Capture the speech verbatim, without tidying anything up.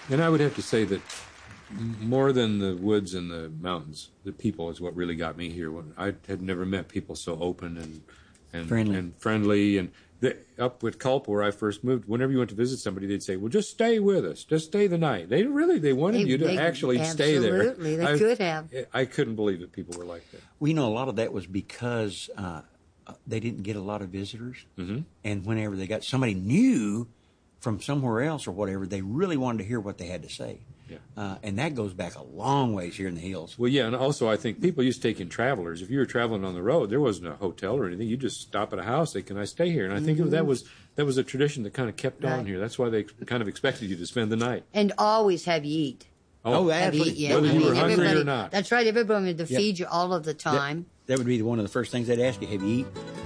And I would have to say that more than the woods and the mountains, the people is what really got me here. When I had never met people so open and and friendly, and, friendly. and the, up with Culp, where I first moved, whenever you went to visit somebody, they'd say, "Well, just stay with us, just stay the night." They really they wanted they, you to they, actually stay there. Absolutely, they I, could have. I couldn't believe that people were like that. We know a lot of that was because uh, they didn't get a lot of visitors, mm-hmm. and whenever they got somebody new from somewhere else or whatever, they really wanted to hear what they had to say. Yeah. Uh, and that goes back a long ways here in the hills. Well, yeah, and also I think people used to take in travelers. If you were traveling on the road, there wasn't a hotel or anything. You just stop at a house. Say, "Can I stay here?" And I mm-hmm. think that was that was a tradition that kind of kept right. on here. That's why they kind of expected you to spend the night. And always have you eat. Oh, oh absolutely. absolutely. Yeah. Whether I you mean, were hungry everybody, or not. That's right. Everybody wanted to yep. feed you all of the time. That, that would be one of the first things they'd ask you, have you eat?